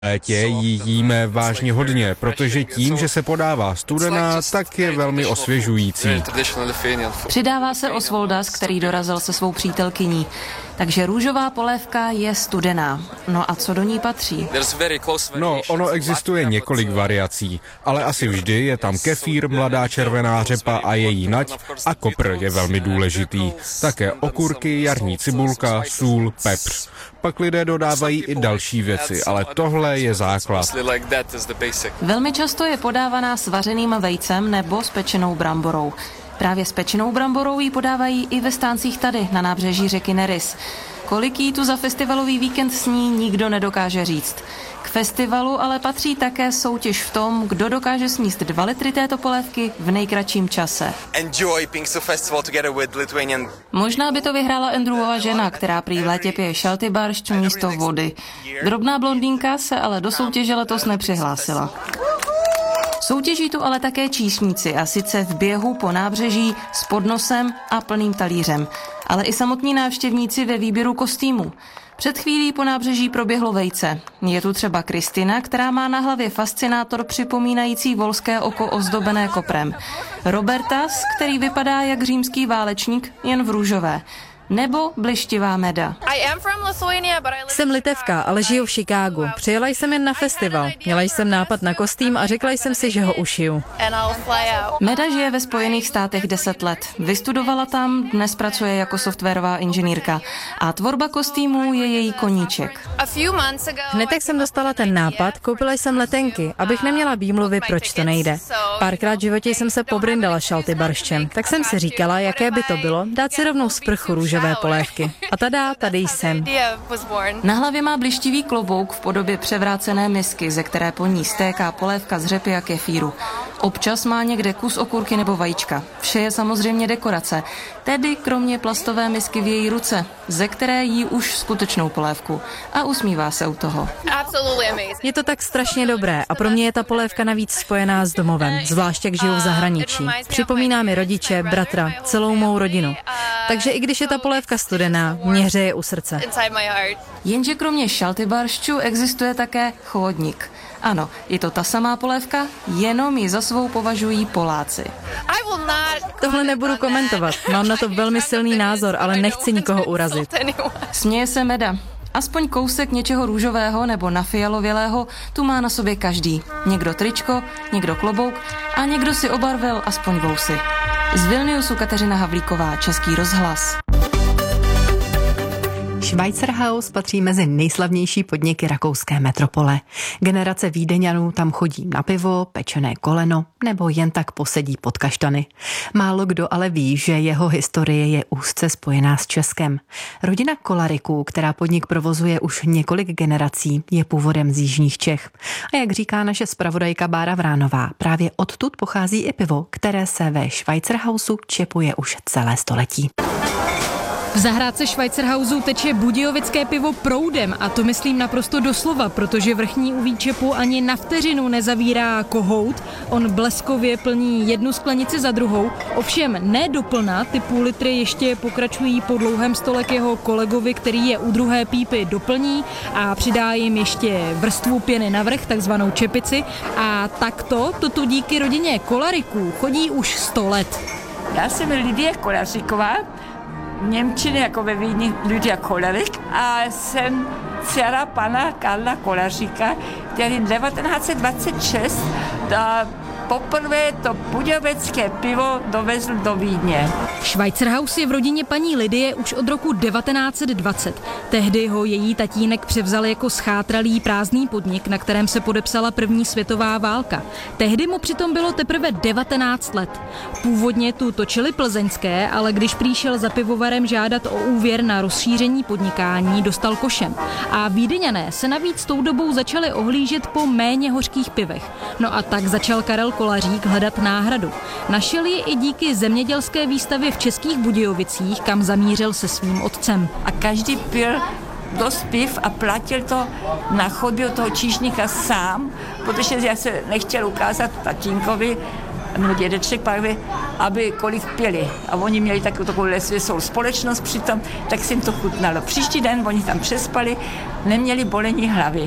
létě ji jíme vážně hodně, protože tím, že se podává studená, tak je velmi osvěžující. Přidává se Oswaldas, který dorazil se svou přítelkyní. Takže růžová polévka je studená. No a co do ní patří? No, ono existuje několik variací, ale asi vždy je tam kefír, mladá červená řepa a její nať a kopr je velmi důležitý. Také okurky, jarní cibulka, sůl, pepř. Pak lidé dodávají i další věci, ale tohle je základ. Velmi často je podávaná s vařeným vejcem nebo s pečenou bramborou. Právě s pečenou bramborou ji podávají i ve stáncích tady, na nábřeží řeky Neris. Kolik jí tu za festivalový víkend sní, nikdo nedokáže říct. K festivalu ale patří také soutěž v tom, kdo dokáže sníst 2 litry této polévky v nejkratším čase. Možná by to vyhrála Andrewova žena, která prý v létě pije šaltybaršč místo vody. Drobná blondýnka se ale do soutěže letos nepřihlásila. Soutěží tu ale také číšníci, a sice v běhu po nábřeží s podnosem a plným talířem, ale i samotní návštěvníci ve výběru kostýmů. Před chvílí po nábřeží proběhlo vejce. Je tu třeba Kristina, která má na hlavě fascinátor připomínající volské oko ozdobené koprem. Robertas, který vypadá jak římský válečník, jen v růžové. Nebo blištivá Meda. Jsem Litevka, ale žiju v Chicagu. Přijela jsem jen na festival. Měla jsem nápad na kostým a řekla jsem si, že ho ušiju. Meda žije ve Spojených státech 10 let. Vystudovala tam, dnes pracuje jako softwarová inženýrka. A tvorba kostýmů je její koníček. Hned jak jsem dostala ten nápad, koupila jsem letenky, abych neměla výmluvy, proč to nejde. Párkrát v životě jsem se pobrindala šaltybarščem, tak jsem si říkala, jaké by to bylo dát si rovnou sprchu růžové polévky. A tady jsem. Na hlavě má blištivý klobouk v podobě převrácené misky, ze které po ní stéká polévka z řepy a kefíru. Občas má někde kus okurky nebo vajíčka. Vše je samozřejmě dekorace, tedy kromě plastové misky v její ruce, ze které jí už skutečnou polévku. A usmívá se u toho. Je to tak strašně dobré a pro mě je ta polévka navíc spojená s domovem, zvlášť jak žiju v zahraničí. Připomíná mi rodiče, bratra, celou mou rodinu. Takže i když je ta polévka studená, mě hřeje u srdce. Jenže kromě šaltybaršču existuje také chłodnik. Ano, je to ta samá polévka, jenom ji za svou považují Poláci. Tohle nebudu komentovat, mám na to velmi silný názor, ale nechci nikoho urazit. Směje se Meda. Aspoň kousek něčeho růžového nebo nafialovělého tu má na sobě každý. Někdo tričko, někdo klobouk a někdo si obarvil aspoň vousy. Z Vilniusu Kateřina Havlíková, Český rozhlas. Schweizerhaus patří mezi nejslavnější podniky rakouské metropole. Generace Vídeňanů tam chodí na pivo, pečené koleno nebo jen tak posedí pod kaštany. Málo kdo ale ví, že jeho historie je úzce spojená s Českem. Rodina Kolariků, která podnik provozuje už několik generací, je původem z jižních Čech. A jak říká naše zpravodajka Bára Vránová, právě odtud pochází i pivo, které se ve Schweizerhausu čepuje už celé století. V zahrádce Schweizerhausu teče budějovické pivo proudem a to myslím naprosto doslova, protože vrchní u výčepu ani na vteřinu nezavírá kohout. On bleskově plní jednu sklenici za druhou, ovšem ne doplna, ty půl litry ještě pokračují po dlouhém stole k jeho kolegovi, který je u druhé pípy doplní a přidá jim ještě vrstvu pěny navrch, takzvanou čepici a takto to díky rodině Kolariků chodí už 100 let. Já jsem Lidie Kolaříková, v Němčině jako ve Vídni Lydia Kolarik a jsem dcera pana Karla Kolaříka, který 1926 poprvé to budějovické pivo dovezl do Vídně. Schweizerhaus je v rodině paní Lidie už od roku 1920. Tehdy ho její tatínek převzal jako schátralý prázdný podnik, na kterém se podepsala první světová válka. Tehdy mu přitom bylo teprve 19 let. Původně tu točili plzeňské, ale když přišel za pivovarem žádat o úvěr na rozšíření podnikání, dostal košem. A Vídeňané se navíc tou dobou začali ohlížet po méně hořkých pivech. No a tak začal Karel Kolařík hledat náhradu. Našel ji i díky zemědělské výstavě v Českých Budějovicích, kam zamířil se svým otcem. A každý pil dost piv a platil to na chodbě od toho číšníka sám, protože já se nechtěl ukázat tatínkovi, nebo dědeček právě, aby kolik pili. A oni měli takovou veselou společnost přitom, tak se jim to chutnalo. Příští den oni tam přespali, neměli bolení hlavy.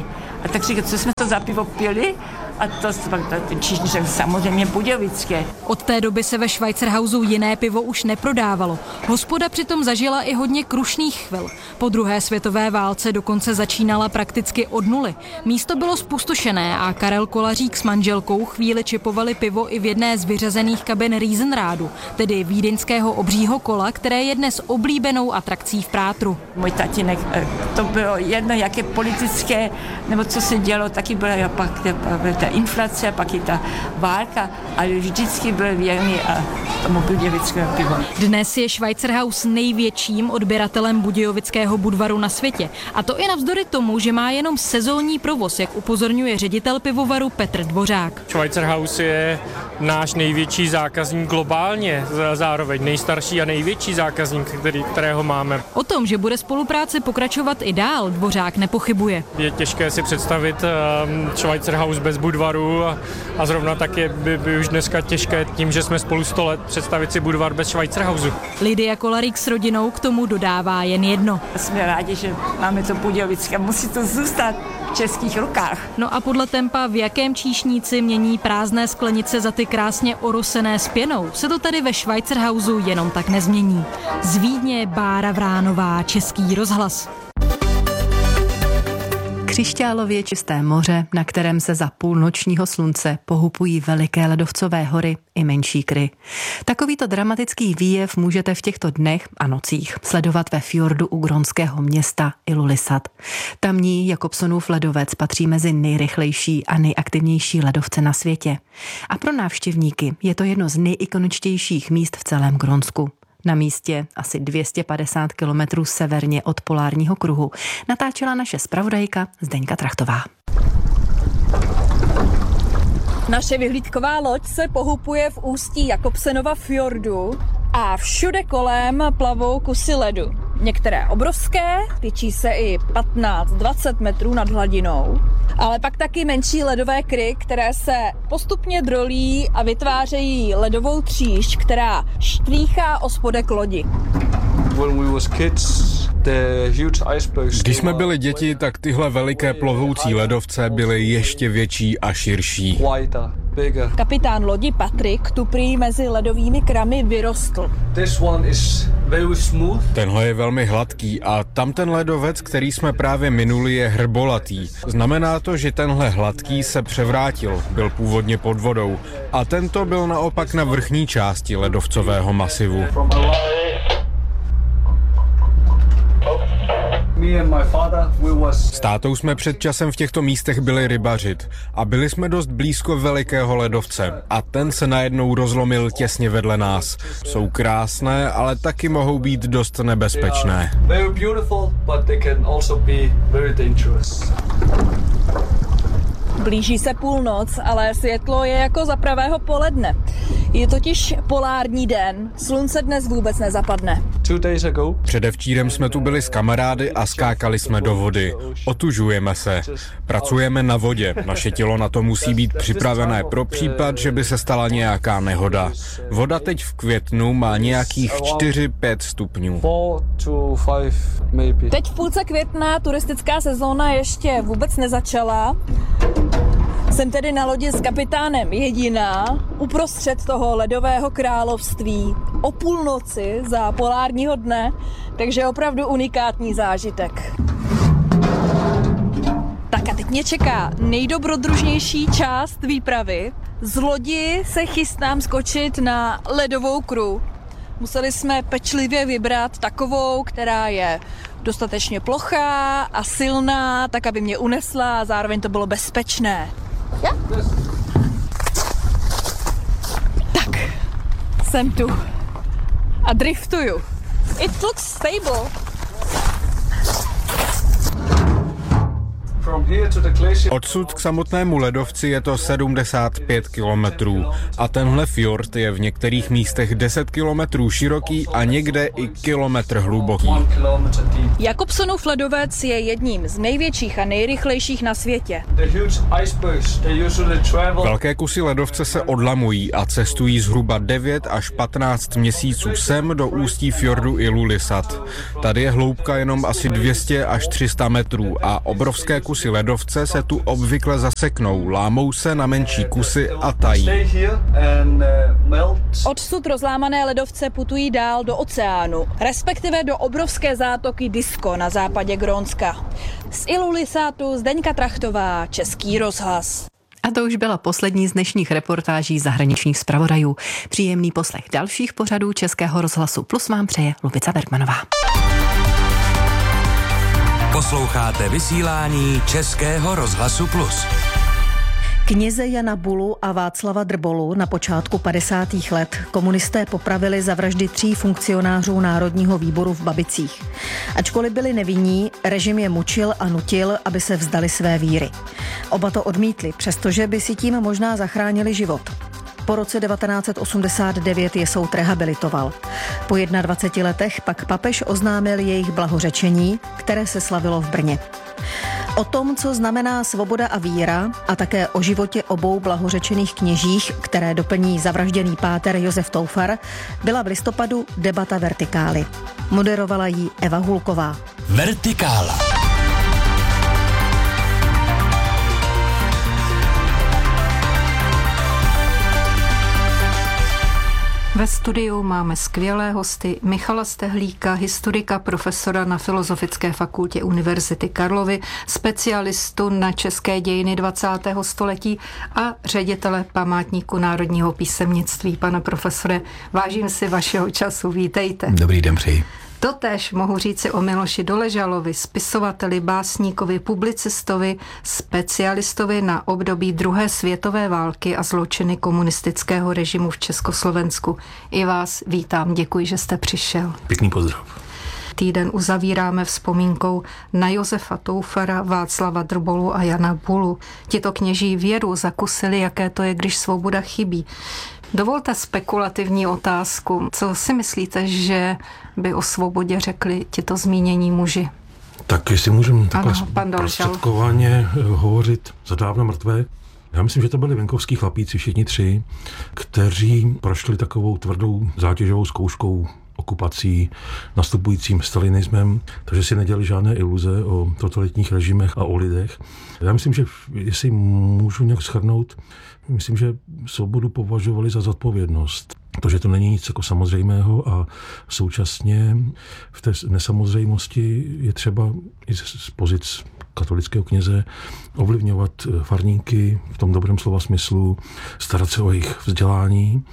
A tak říkal, co jsme to za pivo pili? A to ten číšník řekl, samozřejmě budějovické. Od té doby se ve Schweizerhausu jiné pivo už neprodávalo. Hospoda přitom zažila i hodně krušných chvil. Po druhé světové válce dokonce začínala prakticky od nuly. Místo bylo zpustošené a Karel Kolařík s manželkou chvíli čipovali pivo i v jedné z vyřazených kabin Riesenradu, tedy vídeňského obřího kola, které je dnes oblíbenou atrakcí v Prátru. Můj tatínek, to bylo jedno, jaké politické, nebo co se dělo, taky byla pak ta inflace, pak i ta válka, ale vždycky byl věrný a tomu budějovickému pivu. Dnes je Schweizerhaus největším odběratelem budějovického Budvaru na světě. A to i navzdory tomu, že má jenom sezónní provoz, jak upozorňuje ředitel pivovaru Petr Dvořák. Schweizerhaus je náš největší zákazník globálně, zároveň nejstarší a největší zákazník, kterého máme. O tom, že bude spolupráce pokračovat i dál, Dvořák nepochybuje. Je těžké si představit Schweizerhaus bez Budvaru a zrovna tak je by už dneska těžké tím, že jsme spolu 100 let, představit si Budvar bez Schweizerhausu. Lidia Kolarík s rodinou k tomu dodává jen jedno. Jsme rádi, že máme to budějovické, musí to zůstat v českých rukách. No a podle tempa, v jakém číšníci mění prázdné sklenice za ty krásně orosené s pěnou, se to tady ve Schweizerhausu jenom tak nezmění. Z Vídně Bára Vránová, Český rozhlas. Křišťálově čisté moře, na kterém se za půlnočního slunce pohupují veliké ledovcové hory i menší kry. Takovýto dramatický výjev můžete v těchto dnech a nocích sledovat ve fjordu u grónského města Ilulissat. Tamní Jakobsonův ledovec patří mezi nejrychlejší a nejaktivnější ledovce na světě. A pro návštěvníky je to jedno z nejikoničtějších míst v celém Grónsku. Na místě asi 250 kilometrů severně od polárního kruhu natáčela naše zpravodajka Zdeňka Trachtová. Naše vyhlídková loď se pohupuje v ústí Jakobsenova fjordu a všude kolem plavou kusy ledu. Některé obrovské, tyčí se i 15-20 metrů nad hladinou, ale pak taky menší ledové kry, které se postupně drolí a vytvářejí ledovou tříšť, která štvýchá o spodek lodi. Když jsme byli děti, tak tyhle veliké plovoucí ledovce byly ještě větší a širší. Kapitán lodi Patrik tu prý mezi ledovými kramy vyrostl. Tenhle je velmi hladký a tam ten ledovec, který jsme právě minuli, je hrbolatý. Znamená to, že tenhle hladký se převrátil, byl původně pod vodou a tento byl naopak na vrchní části ledovcového masivu. S tátou jsme před časem v těchto místech byli rybařit a byli jsme dost blízko velikého ledovce a ten se najednou rozlomil těsně vedle nás. Jsou krásné, ale taky mohou být dost nebezpečné. Blíží se půlnoc, ale světlo je jako za pravého poledne. Je totiž polární den, slunce dnes vůbec nezapadne. Předevčírem jsme tu byli s kamarády a skákali jsme do vody. Otužujeme se. Pracujeme na vodě. Naše tělo na to musí být připravené pro případ, že by se stala nějaká nehoda. Voda teď v květnu má nějakých 4-5 stupňů. Teď v půlce května turistická sezóna ještě vůbec nezačala. Jsem tedy na lodi s kapitánem jediná, uprostřed toho ledového království, o půlnoci za polárního dne, takže opravdu unikátní zážitek. Tak a teď mě čeká nejdobrodružnější část výpravy. Z lodi se chystám skočit na ledovou kru. Museli jsme pečlivě vybrat takovou, která je dostatečně plochá a silná, tak aby mě unesla a zároveň to bylo bezpečné. Ja? Tak, jsem tu a driftuju. It looks stable. Odsud k samotnému ledovci je to 75 kilometrů a tenhle fjord je v některých místech 10 kilometrů široký a někde i kilometr hluboký. Jakobsonův ledovec je jedním z největších a nejrychlejších na světě. Velké kusy ledovce se odlamují a cestují zhruba 9 až 15 měsíců sem do ústí fjordu Ilulissat. Tady je hloubka jenom asi 200 až 300 metrů a obrovské kusy ledovce se tu obvykle zaseknou, lámou se na menší kusy a tají. Odsud rozlámané ledovce putují dál do oceánu, respektive do obrovské zátoky Disko na západě Grónska. Z Ilulissatu Zdeňka Trachtová, Český rozhlas. A to už byla poslední z dnešních reportáží zahraničních zpravodajů. Příjemný poslech dalších pořadů Českého rozhlasu Plus vám přeje Lubica Bergmanová. Posloucháte vysílání Českého rozhlasu Plus. Kněze Jana Bulu a Václava Drbolu na počátku 50. let komunisté popravili za vraždy 3 funkcionářů Národního výboru v Babicích. Ačkoliv byli nevinní, režim je mučil a nutil, aby se vzdali své víry. Oba to odmítli, přestože by si tím možná zachránili život. Po roce 1989 je soud rehabilitoval. Po 21 letech pak papež oznámil jejich blahořečení, které se slavilo v Brně. O tom, co znamená svoboda a víra, a také o životě obou blahořečených kněžích, které doplní zavražděný páter Josef Toufar, byla v listopadu debata Vertikály. Moderovala ji Eva Hulková. Vertikála. Ve studiu máme skvělé hosty Michala Stehlíka, historika, profesora na Filozofické fakultě Univerzity Karlovy, specialistu na české dějiny 20. století a ředitele Památníku národního písemnictví. Pane profesore, vážím si vašeho času, vítejte. Dobrý den, přeji. Totéž mohu říci o Miloši Doležalovi, spisovateli, básníkovi, publicistovi, specialistovi na období druhé světové války a zločiny komunistického režimu v Československu. I vás vítám, děkuji, že jste přišel. Pěkný pozdrav. Týden uzavíráme vzpomínkou na Josefa Toufara, Václava Drbolu a Jana Bulu. Tito kněží věru zakusili, jaké to je, když svoboda chybí. Dovolte spekulativní otázku. Co si myslíte, že by o svobodě řekli tito zmínění muži? Tak jestli můžeme takhle zprostředkovaně hovořit za dávno mrtvé. Já myslím, že to byli venkovský chlapíci, všichni 3, kteří prošli takovou tvrdou zátěžovou zkouškou okupací, nastupujícím stalinismem, takže si nedělali žádné iluze o totalitních režimech a o lidech. Já myslím, že jestli můžu nějak shrnout, myslím, že svobodu považovali za zodpovědnost. To, že to není nic jako samozřejmého a současně v té nesamozřejmosti je třeba i z pozic katolického kněze ovlivňovat farníky v tom dobrém slova smyslu, starat se o jejich vzdělání.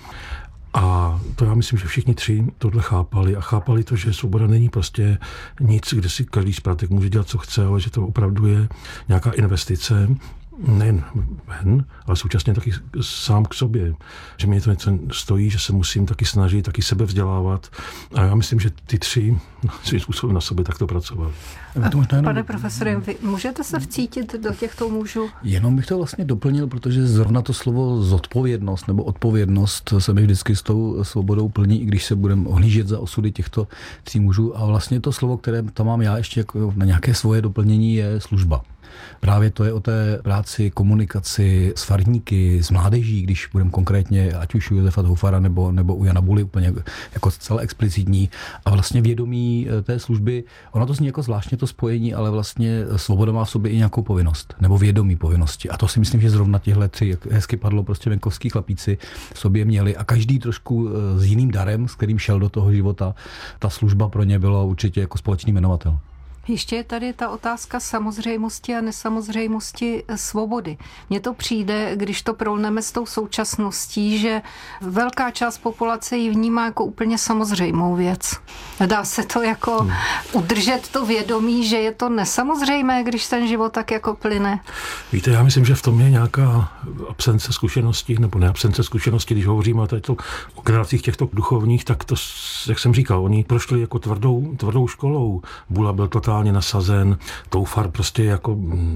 A to já myslím, že všichni 3 tohle chápali a chápali to, že svoboda není prostě nic, kde si každý zprátek může dělat, co chce, ale že to opravdu je nějaká investice, nejen ven, ale současně taky sám k sobě. Že mě to něco stojí, že se musím taky snažit, taky sebe vzdělávat. A já myslím, že ty 3 svým způsobem na sobě takto pracovali. Pane profesore, vy můžete se vcítit do těchto mužů? Jenom bych to vlastně doplnil, protože zrovna to slovo zodpovědnost nebo odpovědnost se mi vždycky s tou svobodou plní, i když se budeme ohlížet za osudy těchto 3 mužů. A vlastně to slovo, které tam mám já ještě jako na nějaké svoje doplnění, je služba. Právě to je o té práci, komunikaci s farníky, s mládeží, když budeme konkrétně, ať už u Josefa Toufara nebo u Jana Buly, úplně jako celé explicitní. A vlastně vědomí té služby, ono to zní jako zvláštně to spojení, ale vlastně svoboda má v sobě i nějakou povinnost, nebo vědomí povinnosti. A to si myslím, že zrovna těhle 3, jak hezky padlo, prostě venkovský chlapíci v sobě měli. A každý trošku s jiným darem, s kterým šel do toho života, ta služba pro ně byla určitě jako společný jmenovatel. Ještě je tady ta otázka samozřejmosti a nesamozřejmosti svobody. Mně to přijde, když to prolneme s tou současností, že velká část populace ji vnímá jako úplně samozřejmou věc. Dá se to jako udržet to vědomí, že je to nesamozřejmé, když ten život tak jako plyne? Víte, já myslím, že v tom je nějaká absence zkušeností, nebo neabsence zkušeností, když hovoříme o generacích těchto duchovních, tak to, jak jsem říkal, oni prošli jako tvrdou školou. Bula byl totálně nasazen, Toufar prostě jako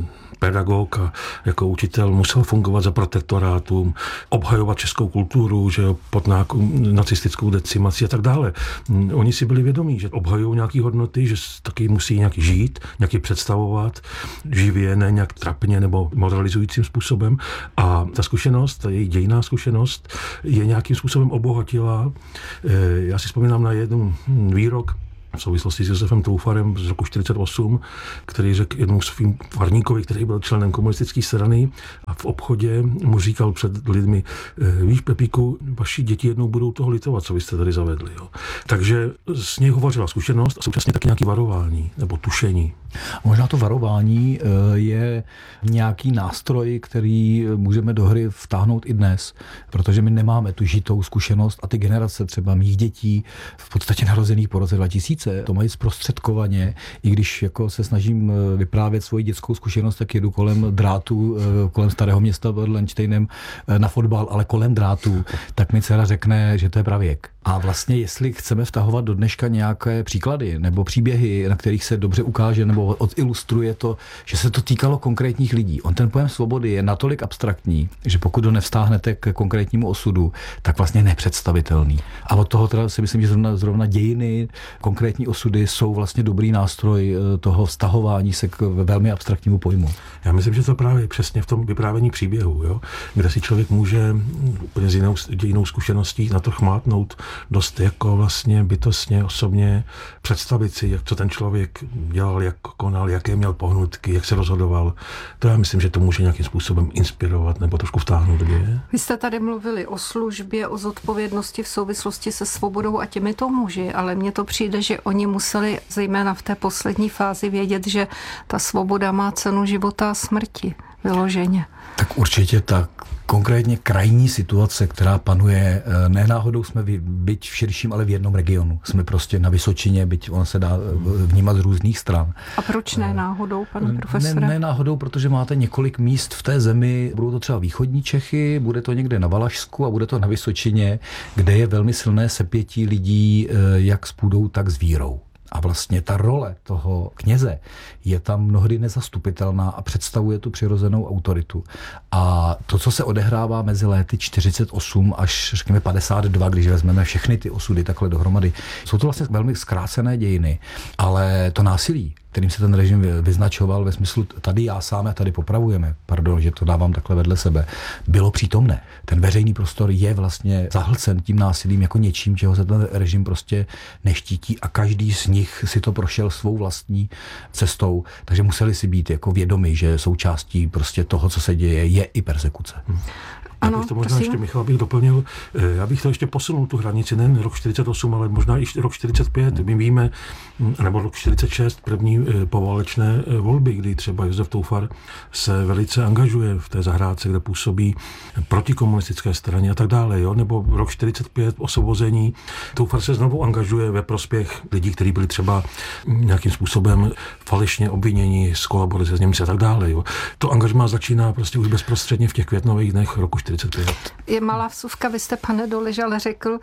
pedagog a jako učitel musel fungovat za protektorátum, obhajovat českou kulturu, že pod nacistickou decimací a tak dále. Oni si byli vědomí, že obhajují nějaké hodnoty, že taky musí nějak žít, nějaký představovat živě, ne nějak trapně nebo moralizujícím způsobem. A ta zkušenost, ta její dějinná zkušenost je nějakým způsobem obohatila. Já si vzpomínám na jeden výrok v souvislosti s Josefem Toufarem z roku 1948, který řekl jednou svým farníkovi, který byl členem komunistické strany a v obchodě mu říkal před lidmi, víš, Pepíku, vaši děti jednou budou toho litovat, co vy jste tady zavedli. Jo. Takže z něj hovořila zkušenost a současně taky nějaké varování nebo tušení. Možná to varování je nějaký nástroj, který můžeme do hry vtáhnout i dnes, protože my nemáme tu žitou zkušenost a ty generace třeba mých dětí, v podstatě narozených po roce 2000, to mají zprostředkovaně, i když jako se snažím vyprávět svoji dětskou zkušenost, tak jedu kolem drátu, kolem Starého Města pod Lenštejnem na fotbal, ale kolem drátů, tak mi dcera řekne, že to je pravěk. A vlastně, jestli chceme vtahovat do dneška nějaké příklady nebo příběhy, na kterých se dobře ukáže nebo odilustruje to, že se to týkalo konkrétních lidí. On ten pojem svobody je natolik abstraktní, že pokud ho nevztáhnete k konkrétnímu osudu, tak vlastně nepředstavitelný. A od toho teda si myslím, že zrovna dějiny, konkrétní osudy jsou vlastně dobrý nástroj toho vztahování se k velmi abstraktnímu pojmu. Já myslím, že to právě přesně v tom vyprávění příběhu, jo? Kde si člověk může úplně s jinou zkušeností na to chmátnout dost jako vlastně bytostně, osobně představit si, jak co ten člověk dělal, jak konal, jaké měl pohnutky, jak se rozhodoval. To já myslím, že to může nějakým způsobem inspirovat nebo trošku vtáhnout do děje. Vy jste tady mluvili o službě, o zodpovědnosti v souvislosti se svobodou a těmito muži, ale mně to přijde, že oni museli zejména v té poslední fázi vědět, že ta svoboda má cenu života a smrti. Vyloženě. Tak určitě tak. Konkrétně krajní situace, která panuje, ne náhodou jsme byť v širším, ale v jednom regionu. Jsme prostě na Vysočině, byť on se dá vnímat z různých stran. A proč ne náhodou, pane profesore? Ne náhodou, protože máte několik míst v té zemi, budou to třeba východní Čechy, bude to někde na Valašsku a bude to na Vysočině, kde je velmi silné sepětí lidí jak s půdou, tak s vírou. A vlastně ta role toho kněze je tam mnohdy nezastupitelná a představuje tu přirozenou autoritu. A to, co se odehrává mezi léty 48 až řekněme 52, když vezmeme všechny ty osudy takhle dohromady, jsou to vlastně velmi zkrácené dějiny, ale to násilí, kterým se ten režim vyznačoval ve smyslu tady já sám a tady popravujeme, pardon, že to dávám takhle vedle sebe, bylo přítomné. Ten veřejný prostor je vlastně zahlcen tím násilím jako něčím, čeho se ten režim prostě neštítí a každý z nich si to prošel svou vlastní cestou, takže museli si být jako vědomi, že součástí prostě toho, co se děje, je i persekuce. Já bych to možná ještě, Michal, bych doplnil, já bych to ještě posunul tu hranici, nejen rok 48, ale možná i rok 45, my víme, nebo rok 46, první poválečné volby, kdy třeba Josef Toufar se velice angažuje v té zahrádce, kde působí proti komunistické straně a tak dále, jo? Nebo rok 45, osvobození, Toufar se znovu angažuje ve prospěch lidí, kteří byli třeba nějakým způsobem falešně obviněni z kolaborace s Němci a tak dále, jo? To angažmá začíná prostě už bezprostředně v těch květnových dnech roku 45. Je malá vsuvka, vy jste, pane Doležal, řekl,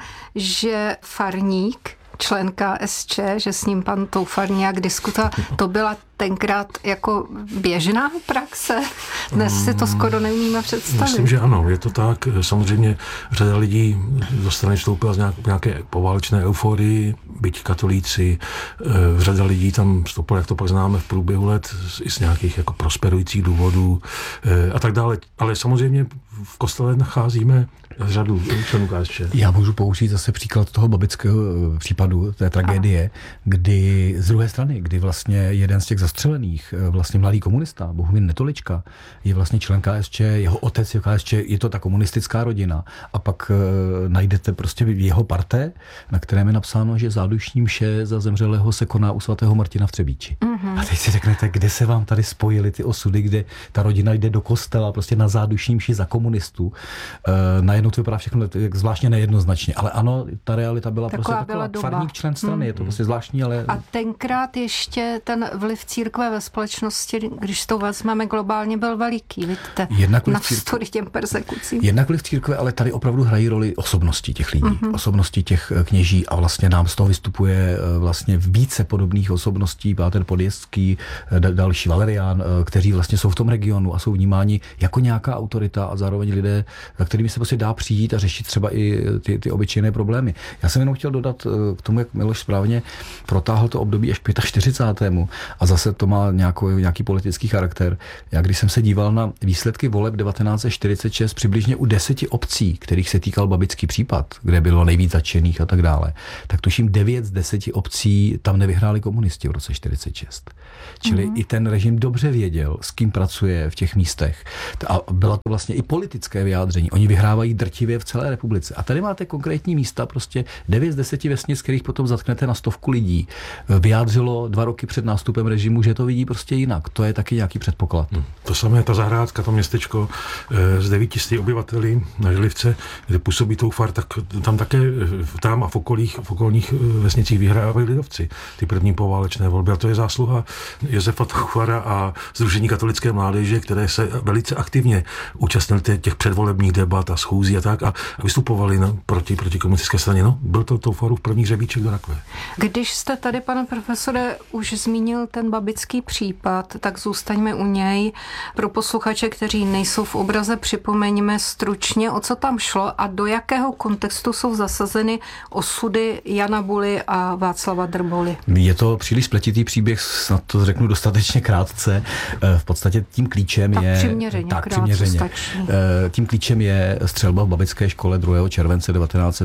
že farník, člen KSČ, že s ním pan Toufar nějak diskutoval, to byla tenkrát jako běžná praxe? Dnes si to skoro neumíme představit. Myslím, že ano, je to tak. Samozřejmě řada lidí do strany vstoupila z nějaké poválečné euforii, byť katolíci, řada lidí tam vstoupila, jak to pak známe v průběhu let, i z nějakých jako prosperujících důvodů a tak dále. Ale samozřejmě v kostele nacházíme řadu členů KSČ. Já můžu použít zase příklad toho babického případu, té tragédie, kdy z druhé strany, kdy vlastně jeden z těch zastřelených, vlastně mladý komunista, Bohumín Netolička, je vlastně člen KSČ, jeho otec je KSČ, je to ta komunistická rodina. A pak najdete prostě jeho parte, na kterém je napsáno, že zádušní mše za zemřelého se koná u svatého Martina v Třebíči. Mm-hmm. A teď si řeknete, kde se vám tady spojily ty osudy, kde ta rodina jde do kostela prostě na zádušní mši za komunistů. Najednou to vypadá všechno zvláštně nejednoznačně, ale ano, ta realita byla taková farník člen strany, je to prostě zvláštní, ale... A tenkrát ještě ten vliv církve ve společnosti, když to vezmeme globálně, byl veliký, vidíte, navzdory těm persekucím. Jednak vliv církve, ale tady opravdu hrají roli osobnosti těch lidí, osobnosti těch kněží a vlastně nám z toho vystupuje vlastně více podobných osobností, Páter Podjezdský, další Valerián, kteří vlastně jsou v tom regionu a jsou vnímáni jako nějaká autorita a zároveň lidé, za kterými se prostě dá dá přijít a řešit třeba i ty obyčejné problémy. Já jsem jenom chtěl dodat k tomu, jak Miloš správně protáhl to období až k 45. a zase to má nějaký politický charakter. Já když jsem se díval na výsledky voleb 1946 přibližně u 10 obcí, kterých se týkal babický případ, kde bylo nejvíc zatčených a tak dále, tak tuším 9 z 10 obcí tam nevyhráli komunisti v roce 46. Čili i ten režim dobře věděl, s kým pracuje v těch místech. A bylo to vlastně i politické vyjádření. Oni vyhrávají drtivě v celé republice. A tady máte konkrétní místa, prostě 9 z 10 vesnic, kterých potom zatknete na 100 lidí. Vyjádřilo 2 roky před nástupem režimu, že to vidí prostě jinak. To je taky nějaký předpoklad. To samé, ta zahrádka, to městečko s 900 obyvateli na Želivce, kde působí Toufar, tak tam také tam a v okolních vesnicích vyhrávají lidovci. Ty první poválečné volby. A to je zásluha Josefa Toufara a Sdružení katolické mládeže, které se velice aktivně účastnili těch předvolebních debat a schůzí a tak a vystupovali proti komunistické straně. No, byl to Toufarův první hřebíček do rakve. Když jste tady, pane profesore, už zmínil ten babický případ, tak zůstaňme u něj. Pro posluchače, kteří nejsou v obraze, připomeňme stručně, o co tam šlo a do jakého kontextu jsou zasazeny osudy Jana Buly a Václava Drboly. Je to příliš spletitý příběh, snad to řeknu dostatečně krátce. V podstatě tím klíčem tak je... Přiměřeně. Tím klíčem je střelba v babické škole 2. července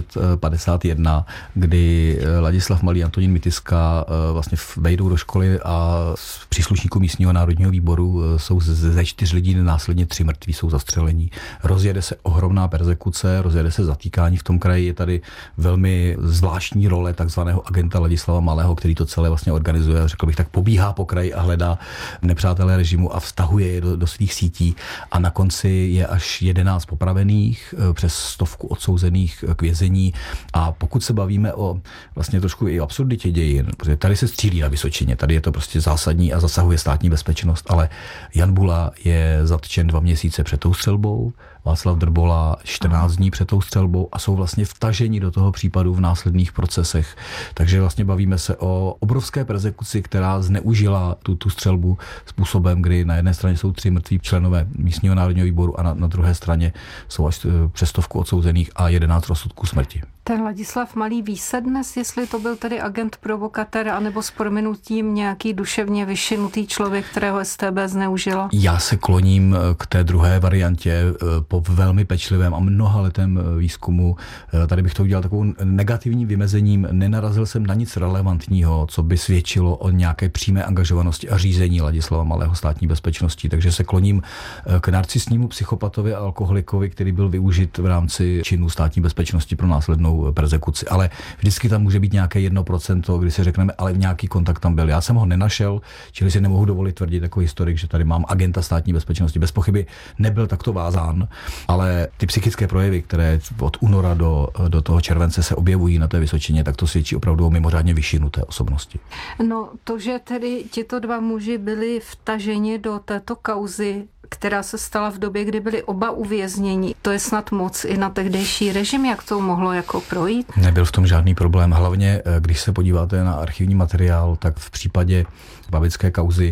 1951, kdy Ladislav Malý, Antonín Mitiska vlastně vejdou do školy a z příslušníků místního národního výboru jsou ze 4 lidí následně 3 mrtví, jsou zastřelení. Rozjede se ohromná perzekuce, rozjede se zatýkání v tom kraji. Je tady velmi zvláštní role takzvaného agenta Ladislava Malého, který to celé vlastně organizuje, řekl bych tak, pobíhá po kraji a hledá nepřátelé režimu a vztahuje je do svých sítí. A na konci je až 11 popravených, přes 100 odsouzených k vězení. A pokud se bavíme o vlastně trošku i absurditě dějin, protože tady se střílí na Vysočině, tady je to prostě zásadní a zasahuje státní bezpečnost, ale Jan Bula je zatčen 2 měsíce před tou střelbou, Václav Drbola 14 dní před tou střelbou a jsou vlastně vtaženi do toho případu v následných procesech. Takže vlastně bavíme se o obrovské perzekuci, která zneužila tu střelbu způsobem, kdy na jedné straně jsou 3 mrtví členové místního národního výboru a na druhé straně jsou až přes 100 odsouzených a 11 rozsudků smrti. Ten Ladislav Malý ví se dnes, jestli to byl tedy agent provokatér, anebo s prominutím nějaký duševně vyšinutý člověk, kterého StB zneužila? Já se kloním k té druhé variantě po velmi pečlivém a mnohaletém výzkumu. Tady bych to udělal takovou negativním vymezením. Nenarazil jsem na nic relevantního, co by svědčilo o nějaké přímé angažovanosti a řízení Ladislava Malého státní bezpečnosti. Takže se kloním k narcisnímu psychopatovi a alkoholikovi, který byl využit v rámci činů státní bezpečnosti pro následnou perzekuci. Ale vždycky tam může být nějaké 1%, kdy si řekneme, ale nějaký kontakt tam byl. Já jsem ho nenašel, čili si nemohu dovolit tvrdit jako historik, že tady mám agenta státní bezpečnosti. Bez pochyby nebyl takto vázán, ale ty psychické projevy, které od února do toho července se objevují na té Vysočině, tak to svědčí opravdu o mimořádně vyšinuté osobnosti. No, to, že tedy tito 2 muži byli vtaženi do této kauzy, která se stala v době, kdy byli oba uvězněni. To je snad moc i na tehdejší režim, jak to mohlo jako projít? Nebyl v tom žádný problém. Hlavně, když se podíváte na archivní materiál, tak v případě babické kauzy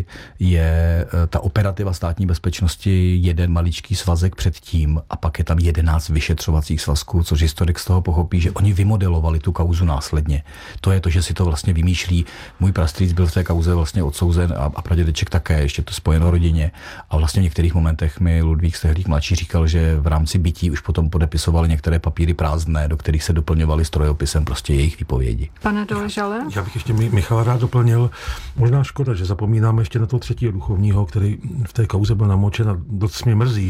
je ta operativa státní bezpečnosti jeden maličký svazek předtím a pak je tam 11 vyšetřovacích svazků, což historik z toho pochopí, že oni vymodelovali tu kauzu následně. To je to, že si to vlastně vymýšlí. Můj prastrýc byl v té kauze vlastně odsouzen a pradědeček také, ještě to spojeno rodině. A vlastně v některých momentech mi Ludvík Stehlík mladší říkal, že v rámci bytí už potom podepisovali některé papíry prázdné, do kterých se doplňovali strojopisem prostě jejich výpovědi. Pane Doležale? Já bych ještě Michala rád doplnil. Možná škoda, že zapomínáme ještě na toho 3. duchovního, který v té kauze byl namočen a dost mě mrzí,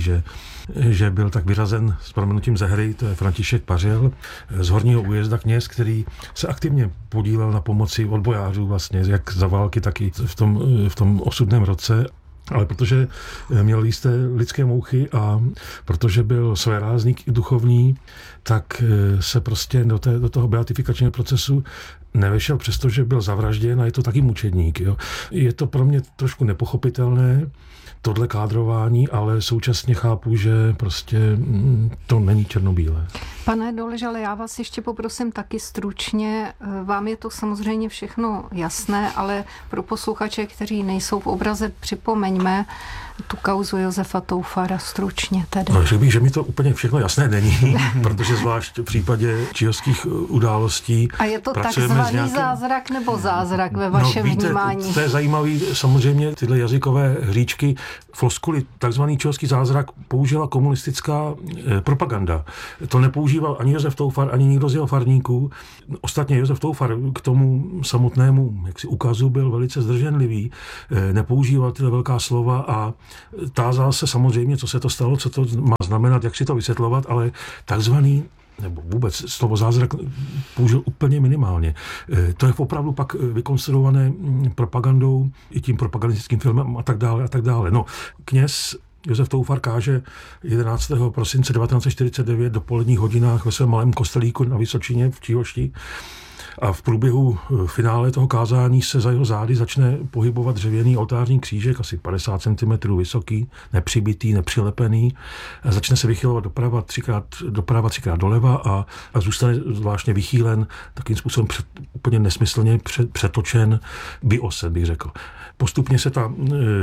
že byl tak vyřazen s prominutím ze hry, to je František Pařil z Horního Újezda, kněz, který se aktivně podílel na pomoci odbojářů vlastně, jak za války, tak i v tom osudném roce. Ale protože měl jisté lidské mouchy a protože byl svérázník duchovní, tak se prostě do toho beatifikačního procesu nevešel, přestože byl zavražděn a je to taky mučedník. Jo. Je to pro mě trošku nepochopitelné, tohle kádrování, ale současně chápu, že prostě to není černobílé. Pane Doležale, já vás ještě poprosím taky stručně. Vám je to samozřejmě všechno jasné, ale pro posluchače, kteří nejsou v obraze, připomeňme tu kauzu Josefa Toufara stručně tedy. No, řekl bych, že mi to úplně všechno jasné není, protože zvlášť v případě číhovských událostí a je to takzvaný zázrak nebo zázrak ve vašem vnímání? To je zajímavý, samozřejmě tyhle jazykové hříčky, floskuly, takzvaný číhovský zázrak použila komunistická propaganda. To nepoužíval ani Josef Toufar, ani nikdo z jeho farníků. Ostatně Josef Toufar k tomu samotnému ukazu byl velice zdrženlivý, nepoužíval tyhle velká slova a tázal se samozřejmě, co se to stalo, co to má znamenat, jak si to vysvětlovat, ale takzvaný nebo vůbec slovo zázrak použil úplně minimálně. To je opravdu pak vykonstruované propagandou i tím propagandistickým filmem a tak dále a tak dále. No, kněz Josef Toufar káže 11. prosince 1949 do poledních hodinách ve svém malém kostelíku na Vysočině v Číhošti. A v průběhu finále toho kázání se za jeho zády začne pohybovat dřevěný oltářní křížek, asi 50 cm vysoký, nepřibitý, nepřilepený. A začne se vychylovat doprava třikrát doleva a zůstane zvláštně vychýlen, takým způsobem úplně nesmyslně přetočen, vyosen, bych řekl. Postupně se ta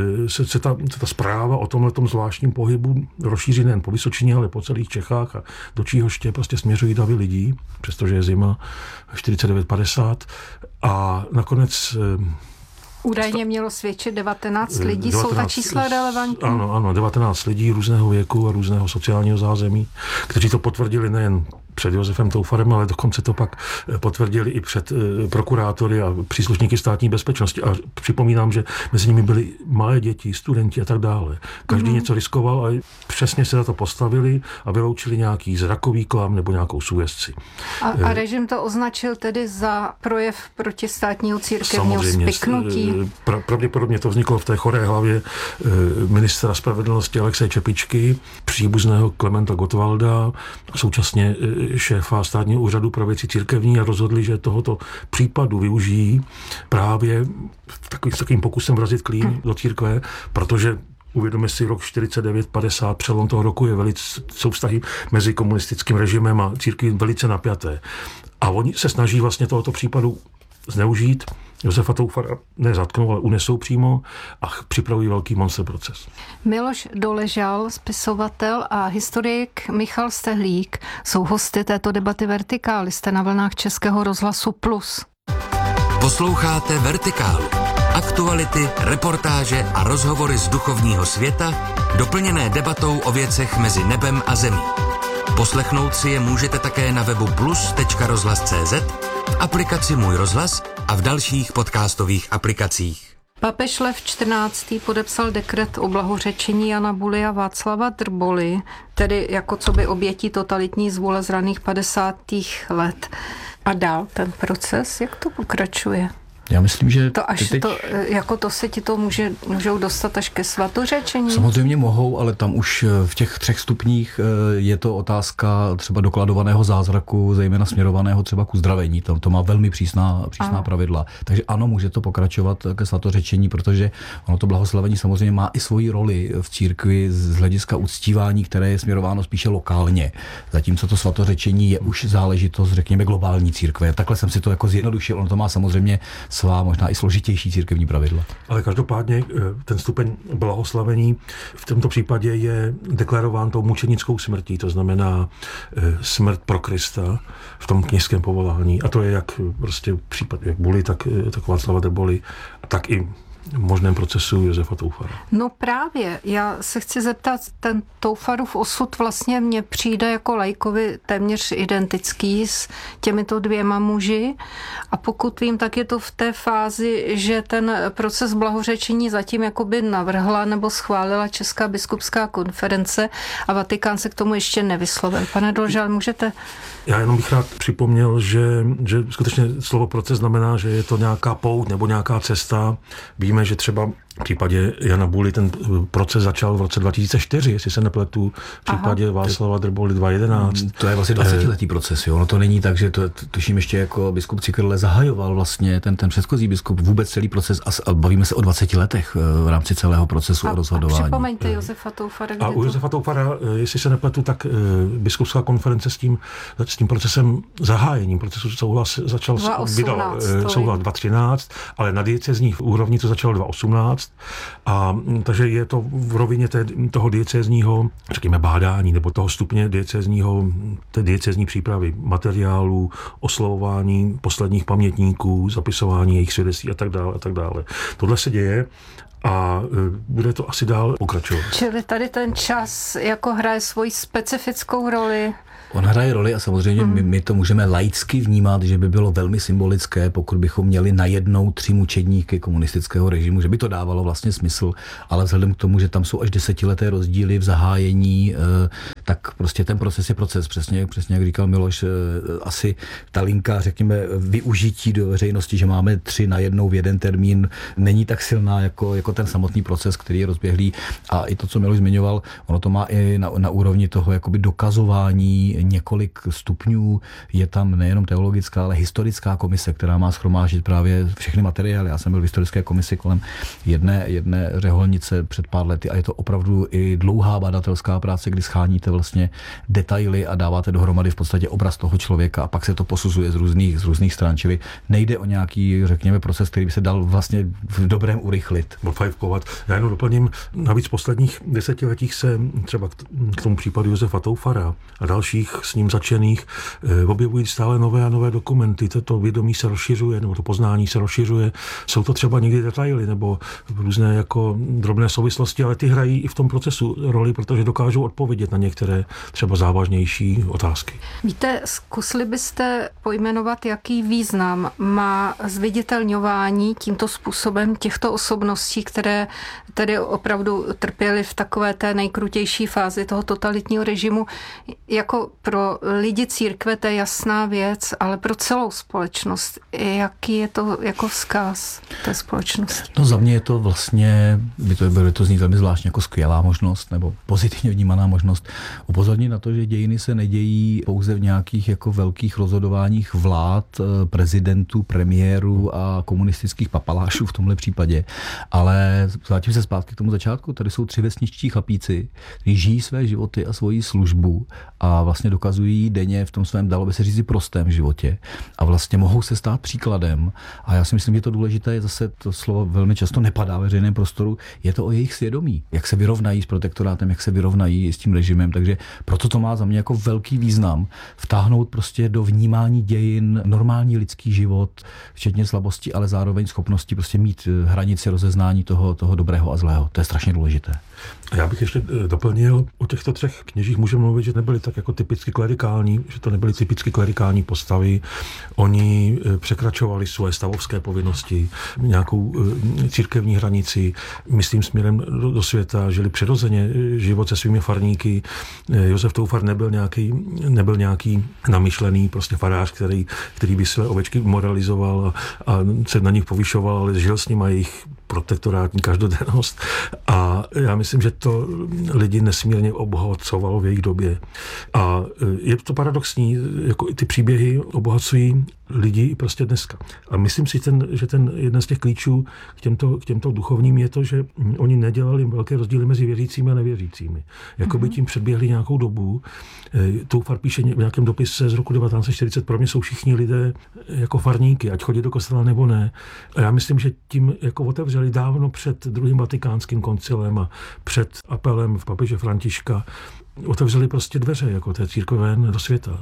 zpráva o tomhletom zvláštním pohybu rozšíří nejen po Vysočině, ale po celých Čechách a do Číhoště prostě směřují davy lidí, přestože je zima 49-50 a nakonec údajně mělo svědčit 19 lidí. 19, jsou ta čísla relevantní? Ano, 19 lidí různého věku a různého sociálního zázemí, kteří to potvrdili nejen před Josefem Toufarem, ale dokonce to pak potvrdili i před prokurátory a příslušníky státní bezpečnosti. A připomínám, že mezi nimi byly malé děti, studenti a tak dále. Každý něco riskoval a přesně se za to postavili a vyloučili nějaký zrakový klam nebo nějakou sugestci. A režim to označil tedy za projev protistátního církevního spiknutí? Pravděpodobně to vzniklo v té choré hlavě ministra spravedlnosti Alexeje Čepičky, příbuzného Klementa Gottwalda, současně šéfa státního úřadu pro věci církevní a rozhodli, že tohoto případu využijí právě s takovým pokusem vrazit klín do církve, protože uvědomme si rok 49-50, přelom toho roku jsou vztahy mezi komunistickým režimem a církví velice napjaté. A oni se snaží vlastně tohoto případu zneužít. Josefa Toufara nezatknou, ale unesou přímo a připravují velký monster proces. Miloš Doležal, spisovatel a historik Michal Stehlík jsou hosty této debaty Vertikály. Jste na vlnách Českého rozhlasu Plus. Posloucháte Vertikálu. Aktuality, reportáže a rozhovory z duchovního světa, doplněné debatou o věcech mezi nebem a zemí. Poslechnout si je můžete také na webu plus.rozhlas.cz, v aplikaci Můj rozhlas a v dalších podcastových aplikacích. Papež Lev XIV. Podepsal dekret o blahořečení Jana Buly a Václava Drboly, tedy jako co by obětí totalitní zvůle z raných 50. let. A dál ten proces, jak to pokračuje? Já myslím, že to se ti to můžou dostat až ke svatořečení? Samozřejmě mohou, ale tam už v těch 3 stupních je to otázka třeba dokladovaného zázraku, zejména směrovaného třeba k uzdravení. To má velmi přísná pravidla. Takže ano, může to pokračovat ke svatořečení, protože ono to blahoslavení samozřejmě má i svoji roli v církvi z hlediska uctívání, které je směrováno spíše lokálně. Zatímco to svatořečení je už záležitost, řekněme, globální církve. Takhle jsem si to jako zjednodušil. Ono to má samozřejmě svá možná i složitější církevní pravidla. Ale každopádně ten stupeň blahoslavení v tomto případě je deklarován tou mučenickou smrtí, to znamená smrt pro Krista v tom kněžském povolání. A to je jak prostě případ jak Buly, tak Václava Drboly, tak i v možném procesu Josefa Toufara. No právě, já se chci zeptat, ten Toufarův osud vlastně mně přijde jako laikovi téměř identický s těmito 2 muži a pokud vím, tak je to v té fázi, že ten proces blahořečení zatím jakoby navrhla nebo schválila Česká biskupská konference a Vatikán se k tomu ještě nevyslovil. Pane Doležal, můžete? Já jenom bych rád připomněl, že skutečně slovo proces znamená, že je to nějaká pouť nebo nějaká cesta. Víme, že třeba V případě Jana Buly ten proces začal v roce 2004, jestli se nepletu, v případě Václava Drboly 2011. To je vlastně 20letý proces, jo. No to není tak, že to tuším ještě jako biskup Cykrdle zahajoval vlastně ten předchozí biskup vůbec celý proces a bavíme se o 20 letech v rámci celého procesu a rozhodování. A připomeňte Josefa Toufara. A u Josefa Toufara, jestli se nepletu, tak biskupská konference s tím procesem zahájením procesu začal 2013, ale na diecézní úrovni to začalo 2018. A takže je to v rovině toho diecézního, řekněme, bádání nebo toho stupně té diecézní přípravy materiálů, oslovování posledních pamětníků, zapisování jejich svědectví a tak dále. Tohle se děje a bude to asi dál pokračovat. Čili tady ten čas jako hraje svoji specifickou roli. On hraje roli a samozřejmě my to můžeme laicky vnímat, že by bylo velmi symbolické, pokud bychom měli najednou 3 mučedníky komunistického režimu, že by to dávalo vlastně smysl, ale vzhledem k tomu, že tam jsou až 10leté rozdíly v zahájení, tak prostě ten proces je proces. Přesně jak říkal Miloš, asi ta linka, řekněme, využití do veřejnosti, že máme 3 najednou v jeden termín, není tak silná jako ten samotný proces, který je rozběhlý. A i to, co Miloš zmiňoval, ono to má i na úrovni toho jakoby dokazování několik stupňů. Je tam nejenom teologická, ale historická komise, která má shromáždit právě všechny materiály. Já jsem byl v historické komisi kolem jedné řeholnice před pár lety a je to opravdu i dlouhá badatelská práce, kdy scháníte vlastně detaily a dáváte dohromady v podstatě obraz toho člověka a pak se to posuzuje z různých stran. Čili nejde o nějaký, řekněme, proces, který by se dal vlastně v dobrém urychlit. Já jenom doplním, navíc v posledních 10 letích se třeba k tomu případu Josefa Toufara a dalších s ním začených objevují stále nové a nové dokumenty. To vědomí se rozšiřuje, nebo to poznání se rozšiřuje. Jsou to třeba někdy detaily nebo různé jako drobné souvislosti, ale ty hrají i v tom procesu roli, protože dokážou odpovědět na některé třeba závažnější otázky. Víte, zkusili byste pojmenovat, jaký význam má zviditelňování tímto způsobem těchto osobností, které tedy opravdu trpěly v takové té nejkrutější fázi toho totalitního režimu. Jako pro lidi církve to je jasná věc, ale pro celou společnost, jaký je to jako vzkaz té společnosti? No za mě je to vlastně, by to znít velmi zvláštně jako skvělá možnost, nebo pozitivně vnímaná možnost upozornit na to, že dějiny se nedějí pouze v nějakých jako velkých rozhodováních vlád, prezidentů, premiérů a komunistických papalášů v tomhle případě, ale vrátím se zpátky k tomu začátku. Tady jsou 3 vesničtí chlapíci, kteří žijí své životy a svoji službu a vlastně dokazují denně v tom svém, dalo by se říct, prostém životě a vlastně mohou se stát příkladem. A já si myslím, že to důležité je zase, to slovo velmi často nepadá ve veřejném prostoru, je to o jejich svědomí, jak se vyrovnají s protektorátem, jak se vyrovnají s tím režimem, takže proto to má za mě jako velký význam vtáhnout prostě do vnímání dějin normální lidský život, včetně slabostí, ale zároveň schopnosti prostě mít hranici rozeznání toho dobrého a zlého. To je strašně důležité. A já bych ještě doplnil, o těchto 3 kněžích můžeme mluvit, že nebyli tak jako typicky klerikální, že to nebyly typicky klerikální postavy. Oni překračovali svoje stavovské povinnosti, nějakou církevní hranici, myslím směrem do světa, žili přirozeně život se svými farníky. Josef Toufar nebyl nějaký namyšlený prostě farář, který by své ovečky moralizoval a se na nich povyšoval, ale žil s nimi jejich protektorátní každodennost. A já myslím, že to lidi nesmírně obohacovalo v jejich době. A je to paradoxní, jako i ty příběhy obohacují lidi i prostě dneska. A myslím si, že jeden z těch klíčů k těmto duchovním je to, že oni nedělali velké rozdíly mezi věřícími a nevěřícími. Jakoby tím předběhli nějakou dobu. Toufar píše v nějakém dopise z roku 1940, pro mě jsou všichni lidé jako farníky, ať chodí do kostela nebo ne. A já myslím, že tím jako otevřeli dávno před druhým vatikánským koncilem a před apelem v papeže Františka otevřeli prostě dveře jako té církve do světa.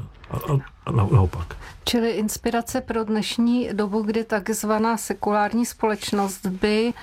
A naopak. Čili inspirace pro dnešní dobu, kdy takzvaná sekulární společnost by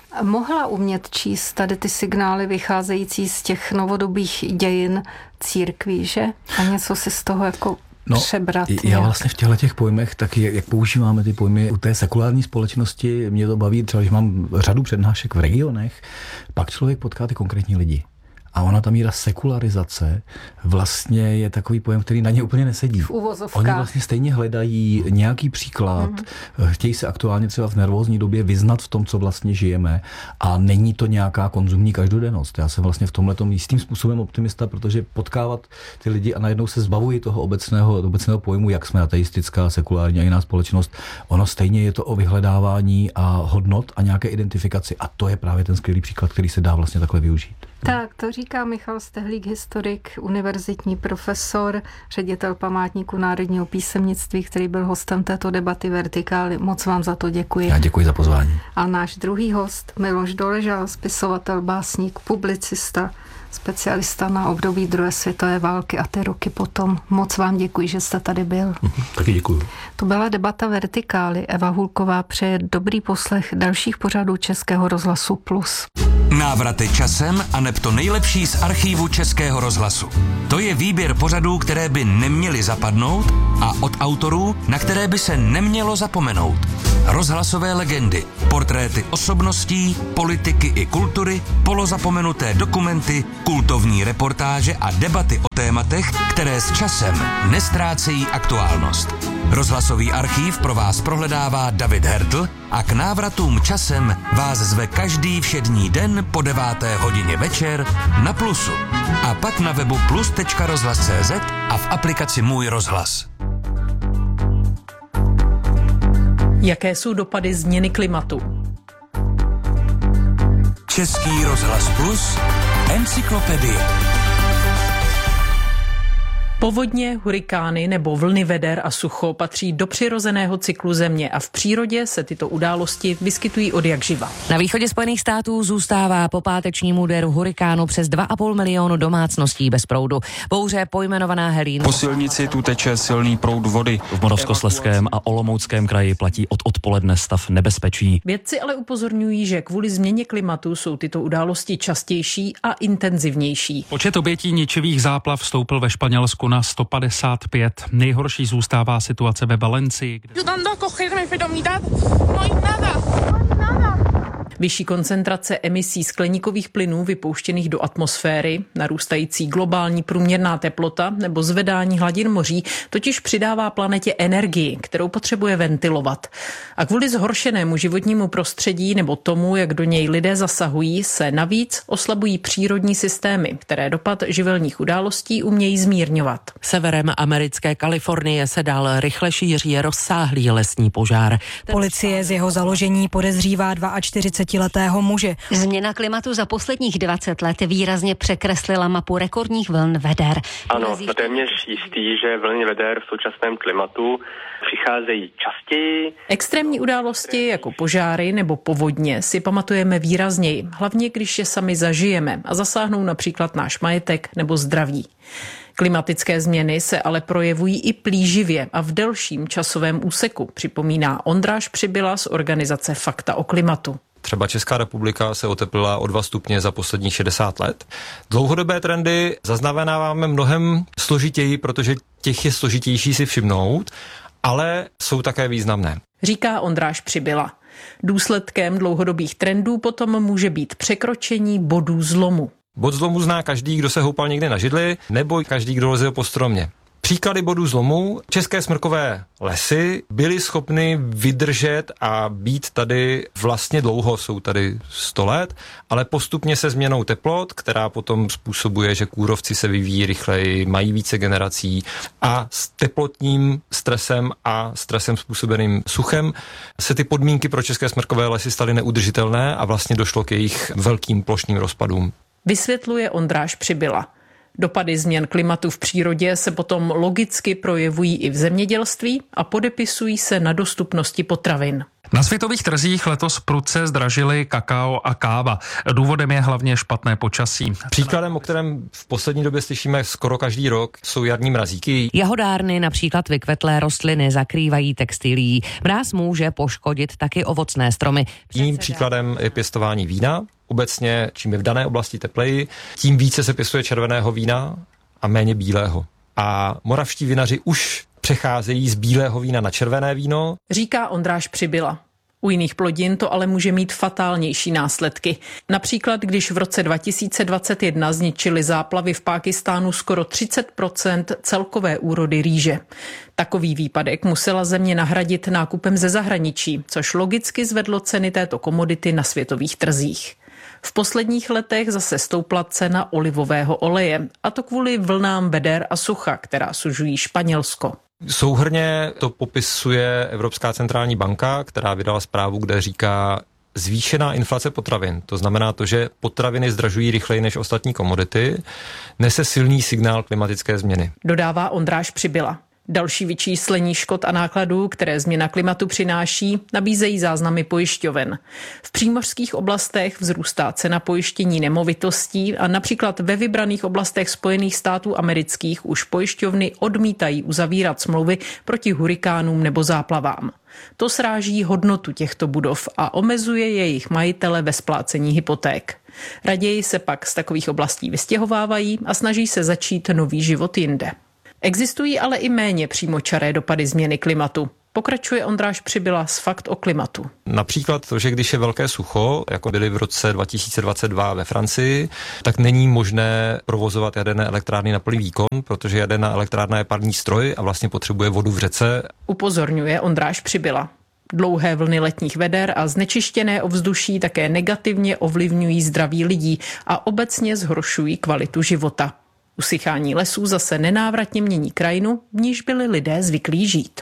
mohla umět číst tady ty signály vycházející z těch novodobých dějin církví, že? A něco si z toho jako přebrat. Já vlastně v těch pojmech, tak jak používáme ty pojmy u té sekulární společnosti, mě to baví, třeba když mám řadu přednášek v regionech, pak člověk potká ty konkrétní lidi. A ona ta míra sekularizace vlastně je takový pojem, který na ně úplně nesedí. V uvozovkách. Oni vlastně stejně hledají nějaký příklad, chtějí se aktuálně třeba v nervózní době vyznat v tom, co vlastně žijeme, a není to nějaká konzumní každodennost. Já jsem vlastně v tomhletom jistým způsobem optimista, protože potkávat ty lidi a najednou se zbavují toho obecného pojmu, jak jsme ateistická, sekulární a jiná společnost. Ono stejně je to o vyhledávání a hodnot a nějaké identifikaci, a to je právě ten skvělý příklad, který se dá vlastně takhle využít. Tak, to říká Michal Stehlík, historik, univerzitní profesor, ředitel Památníku národního písemnictví, který byl hostem této debaty Vertikály. Moc vám za to děkuji. Já děkuji za pozvání. A náš druhý host, Miloš Doležal, spisovatel, básník, publicista, specialista na období druhé světové války a ty roky potom. Moc vám děkuji, že jste tady byl. Taky děkuji. To byla debata Vertikály. Eva Hulková přeje dobrý poslech dalších pořadů Českého rozhlasu Plus. Návraty časem a neb to nejlepší z archívu Českého rozhlasu. To je výběr pořadů, které by neměly zapadnout, a od autorů, na které by se nemělo zapomenout. Rozhlasové legendy, portréty osobností, politiky i kultury, polozapomenuté dokumenty, kultovní reportáže a debaty o tématech, které s časem nestrácejí aktuálnost. Rozhlasový archív pro vás prohledává David Hertl a k návratům časem vás zve každý všední den po 9. hodině večer na Plusu. A pak na webu plus.rozhlas.cz a v aplikaci Můj rozhlas. Jaké jsou dopady změny klimatu? Český rozhlas Plus, encyklopedie. Povodně, hurikány nebo vlny veder a sucho patří do přirozeného cyklu země a v přírodě se tyto události vyskytují odjakživa. Na východě Spojených států zůstává po pátečním úderu hurikánu přes 2,5 milionu domácností bez proudu. Bouře pojmenovaná Helene. Po silnici tu teče silný proud vody. V Moravskoslezském a Olomouckém kraji platí od odpoledne stav nebezpečí. Vědci ale upozorňují, že kvůli změně klimatu jsou tyto události častější a intenzivnější. Počet obětí ničivých záplav stoupl ve Španělsku na 155. Nejhorší zůstává situace ve Valencii. Vyšší koncentrace emisí skleníkových plynů vypouštěných do atmosféry, narůstající globální průměrná teplota nebo zvedání hladin moří totiž přidává planetě energii, kterou potřebuje ventilovat. A kvůli zhoršenému životnímu prostředí nebo tomu, jak do něj lidé zasahují, se navíc oslabují přírodní systémy, které dopad živelních událostí umějí zmírňovat. Severem americké Kalifornie se dál rychle šíří rozsáhlý lesní požár. Policie z jeho založení podezřívá 42letého muže. Změna klimatu za posledních 20 let výrazně překreslila mapu rekordních vln veder. Ano, téměř jistý, že vlny veder v současném klimatu přicházejí častěji. Extrémní události jako požáry nebo povodně si pamatujeme výrazněji, hlavně když je sami zažijeme a zasáhnou například náš majetek nebo zdraví. Klimatické změny se ale projevují i plíživě a v delším časovém úseku, připomíná Ondráš Přibyla z organizace Fakta o klimatu. Třeba Česká republika se oteplila o 2 stupně za posledních 60 let. Dlouhodobé trendy zaznamenáváme mnohem složitěji, protože těch je složitější si všimnout, ale jsou také významné. Říká Ondráš Přibyla. Důsledkem dlouhodobých trendů potom může být překročení bodů zlomu. Bod zlomu zná každý, kdo se houpal někde na židli, nebo každý, kdo lezl po stromě. Příklady bodů zlomu: české smrkové lesy byly schopny vydržet a být tady vlastně dlouho, jsou tady 100 let, ale postupně se změnou teplot, která potom způsobuje, že kůrovci se vyvíjí rychleji, mají více generací, a s teplotním stresem a stresem způsobeným suchem se ty podmínky pro české smrkové lesy staly neudržitelné a vlastně došlo k jejich velkým plošným rozpadům. Vysvětluje Ondráš Přibyla. Dopady změn klimatu v přírodě se potom logicky projevují i v zemědělství a podepisují se na dostupnosti potravin. Na světových trzích letos prudce zdražily kakao a káva. Důvodem je hlavně špatné počasí. Příkladem, o kterém v poslední době slyšíme skoro každý rok, jsou jarní mrazíky. Jahodárny, například vykvetlé rostliny, zakrývají textilií. Mráz může poškodit taky ovocné stromy. Jiným příkladem je pěstování vína. Obecně, čím je v dané oblasti tepleji, tím více se pěstuje červeného vína a méně bílého. A moravští vinaři už přecházejí z bílého vína na červené víno. Říká Ondráš Přibyla. U jiných plodin to ale může mít fatálnější následky. Například, když v roce 2021 zničily záplavy v Pákistánu skoro 30% celkové úrody rýže. Takový výpadek musela země nahradit nákupem ze zahraničí, což logicky zvedlo ceny této komodity na světových trzích. V posledních letech zase stoupla cena olivového oleje, a to kvůli vlnám veder a sucha, která sužují Španělsko. Souhrnně to popisuje Evropská centrální banka, která vydala zprávu, kde říká zvýšená inflace potravin. To znamená to, že potraviny zdražují rychleji než ostatní komodity, nese silný signál klimatické změny. Dodává Ondráš Přibyla. Další vyčíslení škod a nákladů, které změna klimatu přináší, nabízejí záznamy pojišťoven. V přímořských oblastech vzrůstá cena pojištění nemovitostí a například ve vybraných oblastech Spojených států amerických už pojišťovny odmítají uzavírat smlouvy proti hurikánům nebo záplavám. To sráží hodnotu těchto budov a omezuje jejich majitele ve splácení hypoték. Raději se pak z takových oblastí vystěhovávají a snaží se začít nový život jinde. Existují ale i méně přímočaré dopady změny klimatu. Pokračuje Ondráš Přibyla z Fakt o klimatu. Například to, že když je velké sucho, jako byly v roce 2022 ve Francii, tak není možné provozovat jaderné elektrárny na plný výkon, protože jaderná elektrárna je parní stroj a vlastně potřebuje vodu v řece. Upozorňuje Ondráš Přibyla. Dlouhé vlny letních veder a znečištěné ovzduší také negativně ovlivňují zdraví lidí a obecně zhoršují kvalitu života. Usychání lesů zase nenávratně mění krajinu, v níž byli lidé zvyklí žít.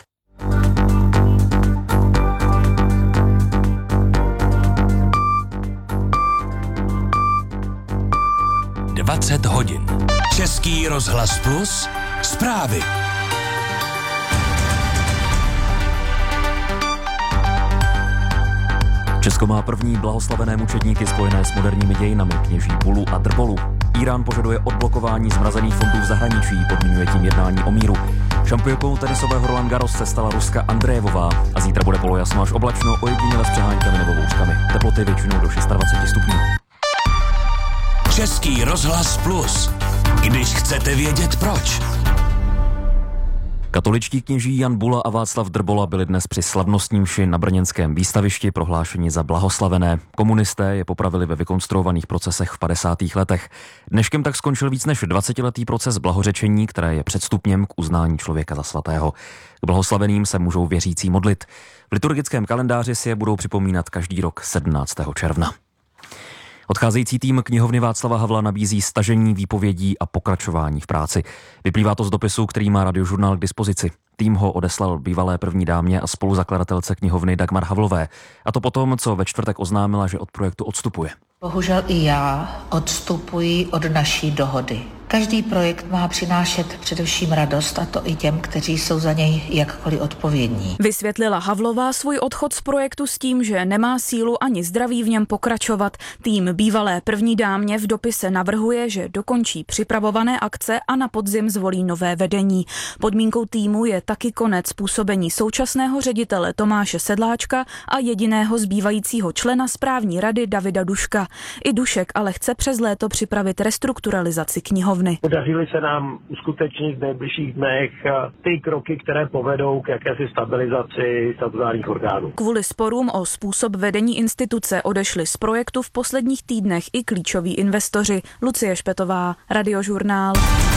Dvacet hodin. Český rozhlas Plus. Zprávy. Česko má první blahoslavené mučedníky spojené s moderními dějinami, kněží Bulu a Drbolu. Irán požaduje odblokování zmrazených fondů v zahraničí, podmiňuje tím jednání o míru. Šampionkou tenisového Roland Garros se stala Ruska Andrejevová a zítra bude polojasno až oblačno, ojediněle s přeháňkami nebo bouřkami. Teploty většinou do 26 stupňů. Český rozhlas Plus. Když chcete vědět proč. Katoličtí kněží Jan Bula a Václav Drbola byli dnes při slavnostní mši na brněnském výstavišti prohlášeni za blahoslavené. Komunisté je popravili ve vykonstruovaných procesech v 50. letech. Dneškem tak skončil víc než 20letý proces blahořečení, které je předstupněm k uznání člověka za svatého. K blahoslaveným se můžou věřící modlit. V liturgickém kalendáři si je budou připomínat každý rok 17. června. Odcházející tým knihovny Václava Havla nabízí stažení výpovědí a pokračování v práci. Vyplývá to z dopisu, který má Radiožurnál k dispozici. Tým ho odeslal bývalé první dámě a spoluzakladatelce knihovny Dagmar Havlové. A to potom, co ve čtvrtek oznámila, že od projektu odstupuje. Bohužel i já odstupuji od naší dohody. Každý projekt má přinášet především radost, a to i těm, kteří jsou za něj jakkoliv odpovědní. Vysvětlila Havlová svůj odchod z projektu s tím, že nemá sílu ani zdraví v něm pokračovat. Tým bývalé první dámě v dopise navrhuje, že dokončí připravované akce a na podzim zvolí nové vedení. Podmínkou týmu je taky konec působení současného ředitele Tomáše Sedláčka a jediného zbývajícího člena správní rady Davida Duška. I Dušek ale chce přes léto připravit restrukturalizaci knihovny. Podařily se nám uskutečnit v nejbližších dnech ty kroky, které povedou k jakési stabilizaci statutárních orgánů. Kvůli sporům o způsob vedení instituce odešli z projektu v posledních týdnech i klíčoví investoři. Lucie Špetová, Radiožurnál.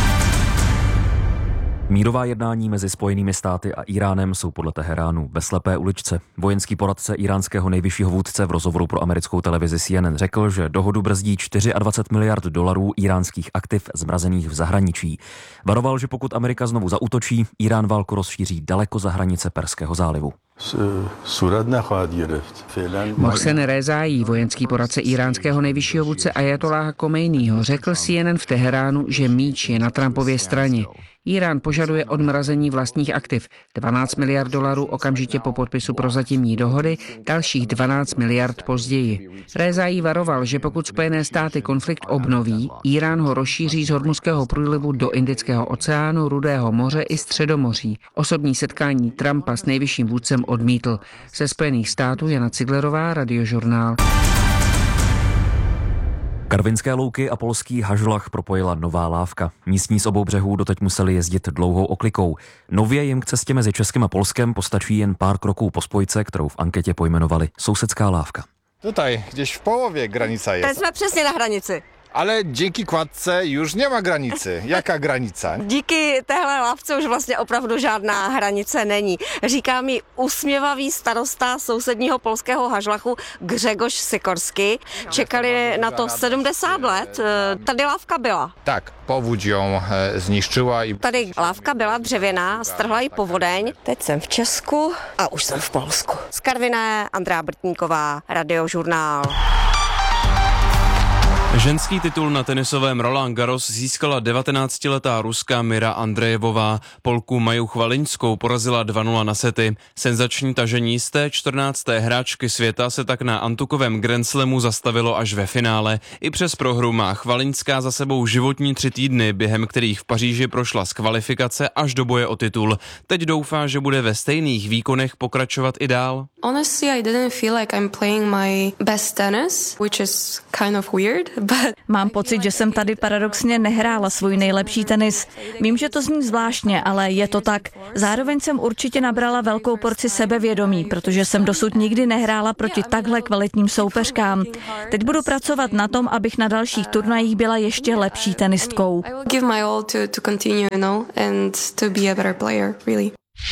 Mírová jednání mezi Spojenými státy a Iránem jsou podle Teheránu ve slepé uličce. Vojenský poradce iránského nejvyššího vůdce v rozhovoru pro americkou televizi CNN řekl, že dohodu brzdí 24 miliard dolarů iránských aktiv zmrazených v zahraničí. Varoval, že pokud Amerika znovu zaútočí, Irán válku rozšíří daleko za hranice Perského zálivu. Mohsen Rezaí, vojenský poradce iránského nejvyššího vůdce Ajatolláha Komejního, řekl CNN v Teheránu, že míč je na Trumpově straně. Irán požaduje odmrazení vlastních aktiv. 12 miliard dolarů okamžitě po podpisu prozatímní dohody, dalších 12 miliard později. Rezaí varoval, že pokud Spojené státy konflikt obnoví, Irán ho rozšíří z Hormuzského průlivu do Indického oceánu, Rudého moře i Středomoří. Osobní setkání Trumpa s nejvyšším vůdcem odmítl. Ze Spojených států Jana Ciglerová, Radiožurnál. Karvinské louky a polský Hažlach propojila nová lávka. Místní z obou břehů doteď museli jezdit dlouhou oklikou. Nově jim k cestě mezi Českem a Polskem postačí jen pár kroků po spojce, kterou v anketě pojmenovali Sousedská lávka. Tutaj, gdzieś v połowie granica jest. Teď jsme přesně na hranici. Ale díky kładce už nemá granici. Jaká granica? Díky téhle lávce už vlastně opravdu žádná hranice není. Říká mi usměvavý starosta sousedního polského Hažlachu Grzegorz Sikorsky. Čekali na to 70 let. Tady lávka byla. Tak, povuď ją zniszczyła. Tady lávka byla dřevěná, strhla ji povodeň. Teď jsem v Česku a už jsem v Polsku. Z Karviné Andrea Brtníková, Radiožurnál. Ženský titul na tenisovém Roland Garros získala 19letá Ruska Mira Andrejevová. Polku Maju Chvaliňskou porazila 2-0 na sety. Senzační tažení z té 14. hráčky světa se tak na antukovém Grand Slamu zastavilo až ve finále. I přes prohru má Chvaliňská za sebou životní 3 týdny, během kterých v Paříži prošla z kvalifikace až do boje o titul. Teď doufá, že bude ve stejných výkonech pokračovat i dál. Honestly, I didn't feel like I'm playing my best tennis, which is kind of weird. Mám pocit, že jsem tady paradoxně nehrála svůj nejlepší tenis. Vím, že to zní zvláštně, ale je to tak. Zároveň jsem určitě nabrala velkou porci sebevědomí, protože jsem dosud nikdy nehrála proti takhle kvalitním soupeřkám. Teď budu pracovat na tom, abych na dalších turnajích byla ještě lepší tenistkou. I will give my all to continue, and to be a better player, really.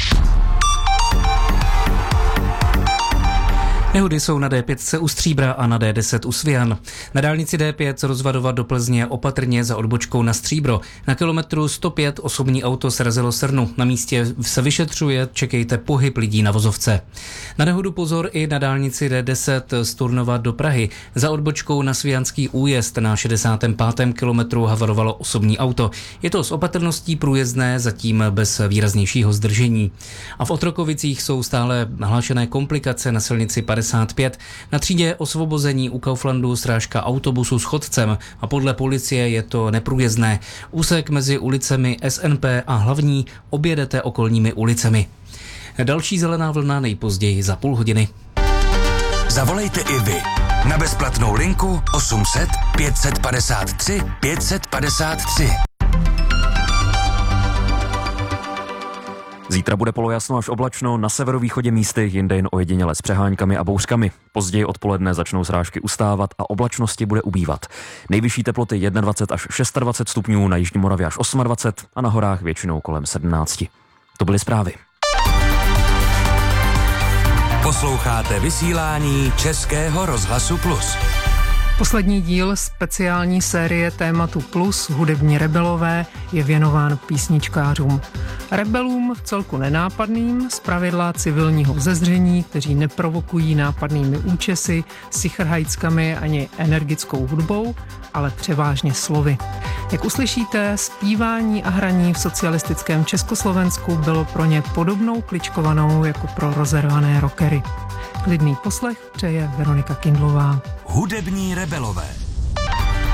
Nehody jsou na D5 u Stříbra a na D10 u Svian. Na dálnici D5 rozvadovat do Plzně opatrně za odbočkou na Stříbro. Na kilometru 105 osobní auto srazilo srnu. Na místě se vyšetřuje, čekejte pohyb lidí na vozovce. Na nehodu pozor i na dálnici D10 z Turnova do Prahy. Za odbočkou na Svijanský újezd na 65. kilometru havarovalo osobní auto. Je to s opatrností průjezdné, zatím bez výraznějšího zdržení. A v Otrokovicích jsou stále hlášené komplikace na silnici 55. Na třídě Osvobození u Kauflandu srážka autobusu s chodcem a podle policie je to neprůjezdné. Úsek mezi ulicemi SNP a Hlavní objedete okolními ulicemi. Další zelená vlna nejpozději za půl hodiny. Zavolejte i vy na bezplatnou linku 800 553 553. Zítra bude polojasno až oblačno, na severovýchodě místy, jinde jen ojediněle s přeháňkami a bouřkami. Později odpoledne začnou srážky ustávat a oblačnosti bude ubývat. Nejvyšší teploty 21 až 26 stupňů, na jižní Moravě až 28 a na horách většinou kolem 17. To byly zprávy. Posloucháte vysílání Českého rozhlasu Plus. Poslední díl speciální série tématu Plus, hudební rebelové, je věnován písničkářům. Rebelům v celku nenápadným, zpravidla civilního vzezření, kteří neprovokují nápadnými účesy, sichrhajckami ani energickou hudbou, ale převážně slovy. Jak uslyšíte, zpívání a hraní v socialistickém Československu bylo pro ně podobnou kličkovanou jako pro rozervané rockery. Klidný poslech přeje Veronika Kindlová. Hudební rebelové.